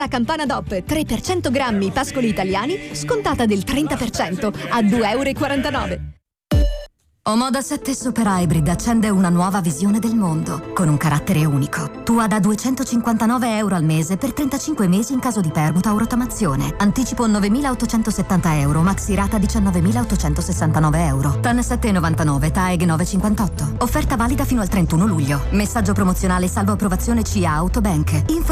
La campana DOP 3% grammi pascoli italiani scontata del 30% a €2,49. Omoda 7 Super Hybrid accende una nuova visione del mondo, con un carattere unico. Tua da €259 al mese per 35 mesi in caso di permuta o rottamazione. Anticipo €9.870, maxi rata €19.869. TAN 7,99, TAEG 9,58. Offerta valida fino al 31 luglio. Messaggio promozionale salvo approvazione CIA Autobank. Info